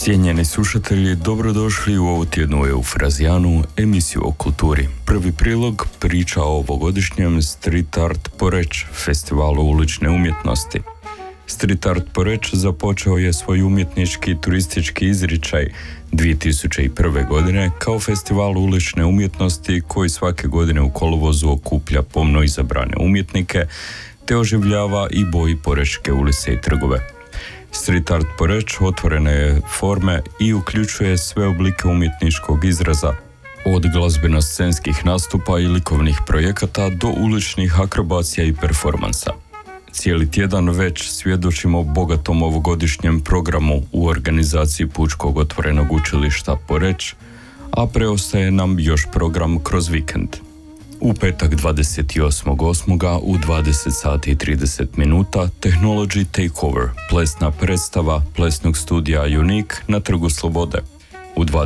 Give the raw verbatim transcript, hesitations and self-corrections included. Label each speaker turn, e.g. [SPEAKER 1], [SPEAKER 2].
[SPEAKER 1] Cijenjeni slušatelji, dobrodošli u ovu tjednu Eufrazijanu, emisiju o kulturi. Prvi prilog priča o ovogodišnjem Street Art Poreč, festivalu ulične umjetnosti. Street Art Poreč započeo je svoj umjetnički turistički izričaj dvije tisuće prve. godine kao festival ulične umjetnosti koji svake godine u kolovozu okuplja pomno izabrane umjetnike te oživljava i boji Porečke ulice i trgove. Street Art Poreč otvorene je forme i uključuje sve oblike umjetničkog izraza, od glazbeno-scenskih nastupa i likovnih projekata do uličnih akrobacija i performansa. Cijeli tjedan već svjedočimo bogatom ovogodišnjem programu u organizaciji Pučkog otvorenog učilišta Poreč, a preostaje nam još program kroz vikend. U petak dvadeset osmog osmog u dvadeset sati i trideset minuta Technology Takeover, plesna predstava plesnog studija Unique na Trgu Slobode. U